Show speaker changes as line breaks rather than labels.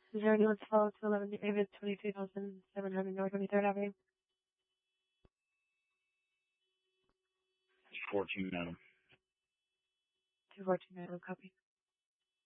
0 Ambulance follow to 11 David, 22,700 North 23rd Avenue.
14 Adam.
214 Adam, copy.